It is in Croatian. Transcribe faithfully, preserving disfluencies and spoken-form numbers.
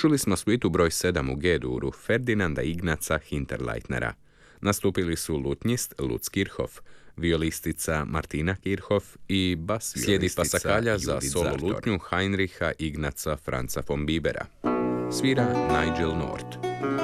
Čuli smo svitu broj sedam u G-duru Ferdinanda Ignaca Hinterleitnera. Nastupili su lutnjist Lutz Kirchhoff, violistica Martina Kirchhoff i bas violistica Slijedi pasakalja za solo lutnju Heinricha Ignaca Franza von Bibera. Svira Nigel North.